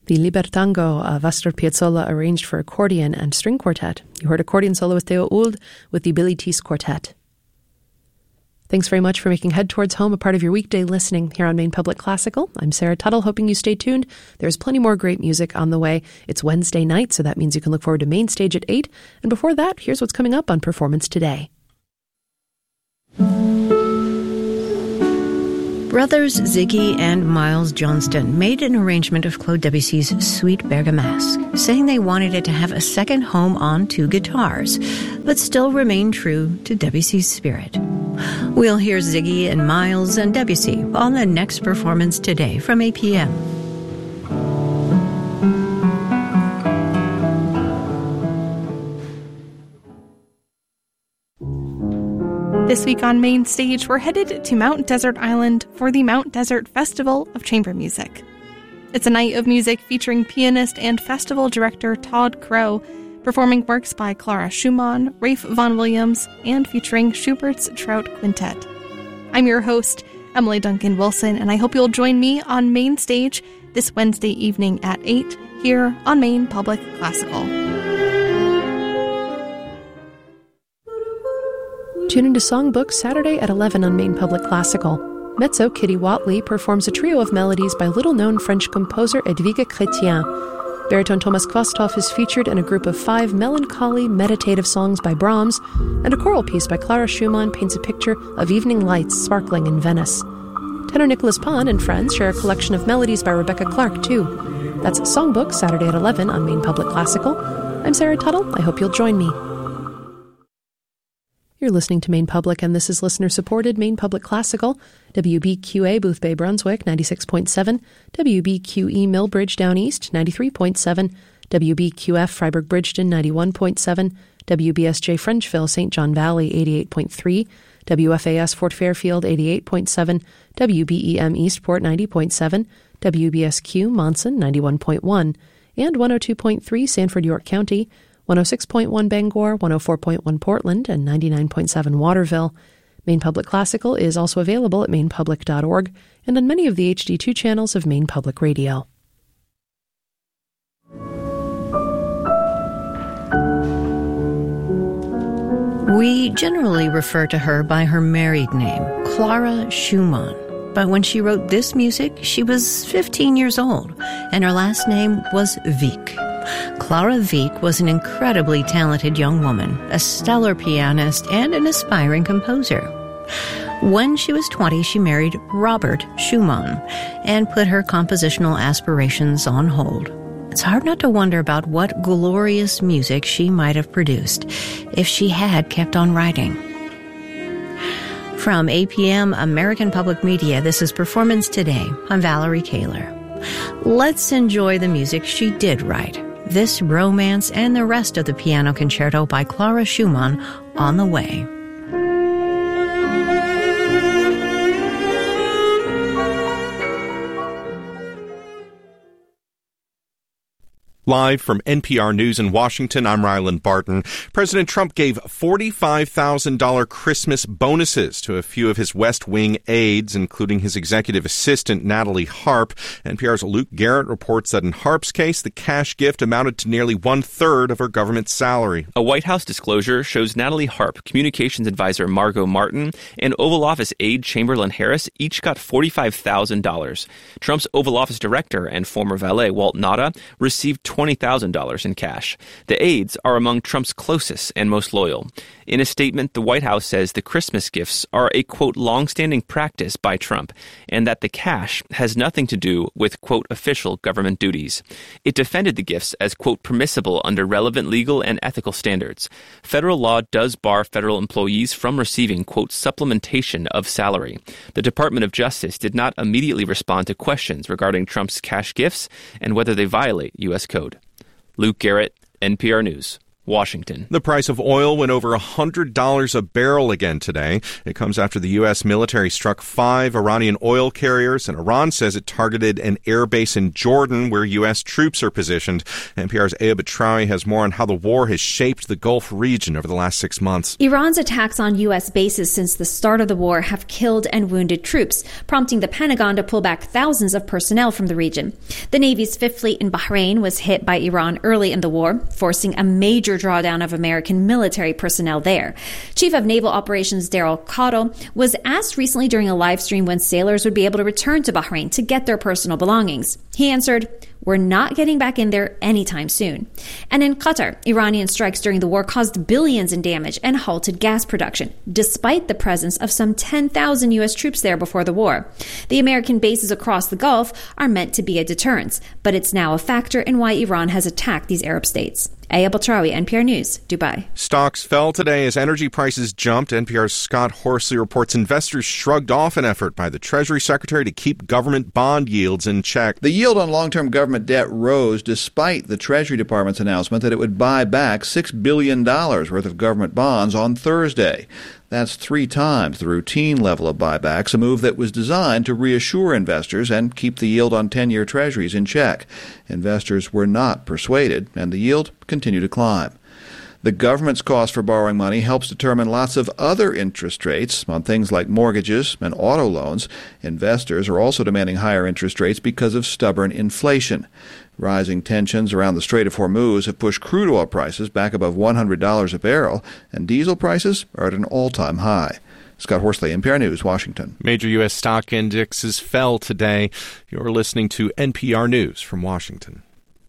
The Libertango of Astor Piazzolla arranged for accordion and string quartet. You heard accordion solo with Theo Ould with the Billy Teese Quartet. Thanks very much for making Head Towards Home a part of your weekday listening here on Maine Public Classical. I'm Sarah Tuttle, hoping you stay tuned. There's plenty more great music on the way. It's Wednesday night, so that means you can look forward to Main Stage at 8. And before that, here's what's coming up on Performance Today. Brothers Ziggy and Miles Johnston made an arrangement of Claude Debussy's Suite Bergamasque, saying they wanted it to have a second home on 2 guitars, but still remain true to Debussy's spirit. We'll hear Ziggy and Miles and Debussy on the next Performance Today from 8 p.m. This week on Main Stage, we're headed to Mount Desert Island for the Mount Desert Festival of Chamber Music. It's a night of music featuring pianist and festival director Todd Crow, performing works by Clara Schumann, Ralph Vaughan Williams, and featuring Schubert's Trout Quintet. I'm your host, Emily Duncan Wilson, and I hope you'll join me on Main Stage this Wednesday evening at 8 here on Maine Public Classical. Tune into Songbook Saturday at 11 on Maine Public Classical. Mezzo Kitty Watley performs a trio of melodies by little-known French composer Edwige Chrétien. Baritone Thomas Kvasthoff is featured in a group of 5 melancholy, meditative songs by Brahms, and a choral piece by Clara Schumann paints a picture of evening lights sparkling in Venice. Tenor Nicholas Pahn and friends share a collection of melodies by Rebecca Clark, too. That's Songbook Saturday at 11 on Maine Public Classical. I'm Sarah Tuttle. I hope you'll join me. You're listening to Maine Public, and this is listener-supported Maine Public Classical, WBQA Boothbay Brunswick, 96.7, WBQE Millbridge Down East, 93.7, WBQF Freiburg Bridgeton, 91.7, WBSJ Frenchville St. John Valley, 88.3, WFAS Fort Fairfield, 88.7, WBEM Eastport, 90.7, WBSQ Monson, 91.1, and 102.3 Sanford York County, 106.1 Bangor, 104.1 Portland, and 99.7 Waterville. Maine Public Classical is also available at mainepublic.org and on many of the HD2 channels of Maine Public Radio. We generally refer to her by her married name, Clara Schumann. But when she wrote this music, she was 15 years old, and her last name was Wieck. Clara Wieck was an incredibly talented young woman, a stellar pianist, and an aspiring composer. When she was 20, she married Robert Schumann and put her compositional aspirations on hold. It's hard not to wonder about what glorious music she might have produced if she had kept on writing. From 8 p.m. American Public Media, this is Performance Today. I'm Valerie Kaler. Let's enjoy the music she did write. This Romance and the rest of the Piano Concerto by Clara Schumann on the way. Live from NPR News in Washington, I'm Ryland Barton. President Trump gave $45,000 Christmas bonuses to a few of his West Wing aides, including his executive assistant, Natalie Harp. NPR's Luke Garrett reports that in Harp's case, the cash gift amounted to nearly 1/3 of her government salary. A White House disclosure shows Natalie Harp, communications advisor Margot Martin, and Oval Office aide Chamberlain Harris each got $45,000. Trump's Oval Office director and former valet Walt Nauta received $20,000 in cash. The aides are among Trump's closest and most loyal. In a statement, the White House says the Christmas gifts are a, quote, long-standing practice by Trump, and that the cash has nothing to do with, quote, official government duties. It defended the gifts as, quote, permissible under relevant legal and ethical standards. Federal law does bar federal employees from receiving, quote, supplementation of salary. The Department of Justice did not immediately respond to questions regarding Trump's cash gifts and whether they violate U.S. code. Luke Garrett, NPR News, Washington. The price of oil went over $100 a barrel again today. It comes after the U.S. military struck 5 Iranian oil carriers, and Iran says it targeted an air base in Jordan where U.S. troops are positioned. NPR's Aya Batrawi has more on how the war has shaped the Gulf region over the last 6 months. Iran's attacks on U.S. bases since the start of the war have killed and wounded troops, prompting the Pentagon to pull back thousands of personnel from the region. The Navy's Fifth Fleet in Bahrain was hit by Iran early in the war, forcing a major drawdown of American military personnel there. Chief of Naval Operations Daryl Cottle was asked recently during a live stream when sailors would be able to return to Bahrain to get their personal belongings. He answered, "We're not getting back in there anytime soon." And in Qatar, Iranian strikes during the war caused billions in damage and halted gas production, despite the presence of some 10,000 U.S. troops there before the war. The American bases across the Gulf are meant to be a deterrence, but it's now a factor in why Iran has attacked these Arab states. Aya Batrawi, NPR News, Dubai. Stocks fell today as energy prices jumped. NPR's Scott Horsley reports investors shrugged off an effort by the Treasury Secretary to keep government bond yields in check. The yield on long-term government debt rose despite the Treasury Department's announcement that it would buy back $6 billion worth of government bonds on Thursday. That's 3 times the routine level of buybacks, a move that was designed to reassure investors and keep the yield on 10-year treasuries in check. Investors were not persuaded, and the yield continued to climb. The government's cost for borrowing money helps determine lots of other interest rates on things like mortgages and auto loans. Investors are also demanding higher interest rates because of stubborn inflation. Rising tensions around the Strait of Hormuz have pushed crude oil prices back above $100 a barrel, and diesel prices are at an all-time high. Scott Horsley, NPR News, Washington. Major U.S. stock indexes fell today. You're listening to NPR News from Washington.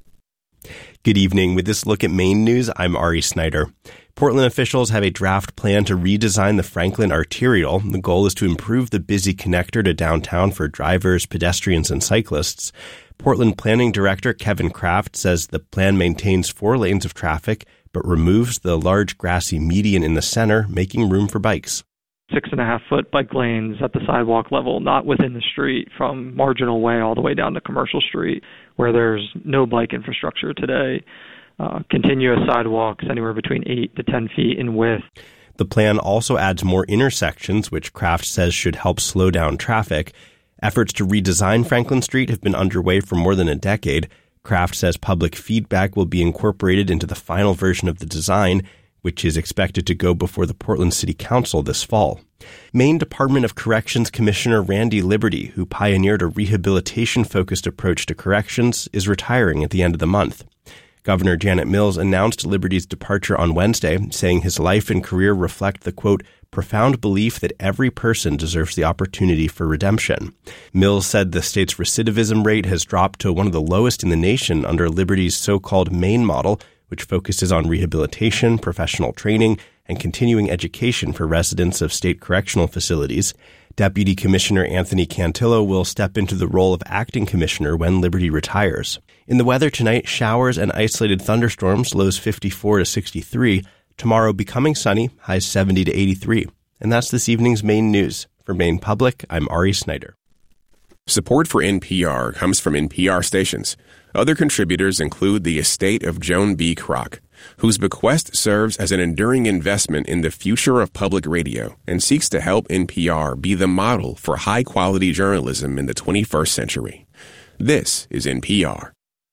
Good evening. With this look at Maine news, I'm Ari Snyder. Portland officials have a draft plan to redesign the Franklin Arterial. The goal is to improve the busy connector to downtown for drivers, pedestrians, and cyclists. Portland Planning Director Kevin Kraft says the plan maintains 4 lanes of traffic, but removes the large grassy median in the center, making room for bikes. 6.5-foot bike lanes at the sidewalk level, not within the street, from Marginal Way all the way down to Commercial Street, where there's no bike infrastructure today. Continuous sidewalks anywhere between 8 to 10 feet in width. The plan also adds more intersections, which Kraft says should help slow down traffic. Efforts to redesign Franklin Street have been underway for more than a decade. Kraft says public feedback will be incorporated into the final version of the design, which is expected to go before the Portland City Council this fall. Maine Department of Corrections Commissioner Randy Liberty, who pioneered a rehabilitation-focused approach to corrections, is retiring at the end of the month. Governor Janet Mills announced Liberty's departure on Wednesday, saying his life and career reflect the, quote, profound belief that every person deserves the opportunity for redemption. Mills said the state's recidivism rate has dropped to one of the lowest in the nation under Liberty's so-called Maine model, which focuses on rehabilitation, professional training, and continuing education for residents of state correctional facilities. Deputy Commissioner Anthony Cantillo will step into the role of acting commissioner when Liberty retires. In the weather tonight, showers and isolated thunderstorms, lows 54 to 63. Tomorrow becoming sunny, highs 70 to 83. And that's this evening's Maine news. For Maine Public, I'm Ari Snyder. Support for NPR comes from NPR stations. Other contributors include the estate of Joan B. Kroc, whose bequest serves as an enduring investment in the future of public radio and seeks to help NPR be the model for high-quality journalism in the 21st century. This is NPR.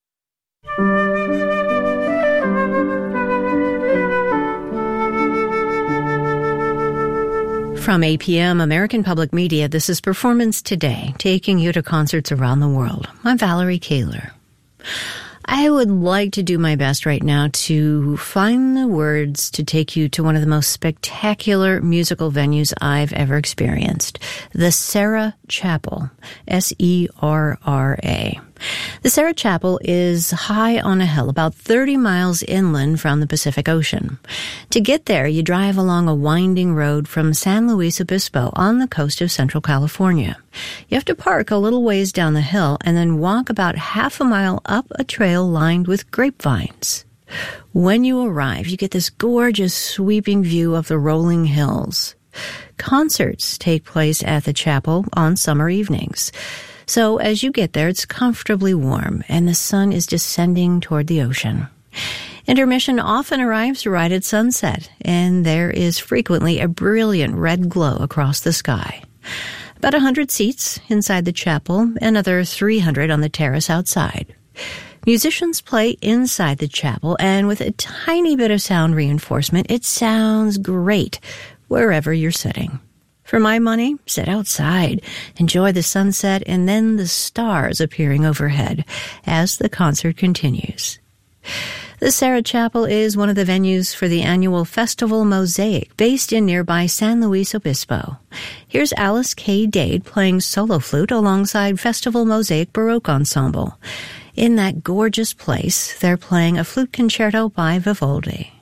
From APM, American Public Media, this is Performance Today, taking you to concerts around the world. I'm Valerie Kaler. I would like to do my best right now to find the words to take you to one of the most spectacular musical venues I've ever experienced, the Serra Chapel, S-E-R-R-A. The Serra Chapel is high on a hill about 30 miles inland from the Pacific Ocean. To get there, you drive along a winding road from San Luis Obispo on the coast of Central California. You have to park a little ways down the hill and then walk about half a mile up a trail lined with grapevines. When you arrive, you get this gorgeous sweeping view of the rolling hills. Concerts take place at the chapel on summer evenings. So as you get there, it's comfortably warm, and the sun is descending toward the ocean. Intermission often arrives right at sunset, and there is frequently a brilliant red glow across the sky. About 100 seats inside the chapel, another 300 on the terrace outside. Musicians play inside the chapel, and with a tiny bit of sound reinforcement, it sounds great wherever you're sitting. For my money, sit outside, enjoy the sunset, and then the stars appearing overhead as the concert continues. The Serra Chapel is one of the venues for the annual Festival Mosaic, based in nearby San Luis Obispo. Here's Alice K. Dade playing solo flute alongside Festival Mosaic Baroque Ensemble. In that gorgeous place, they're playing a flute concerto by Vivaldi.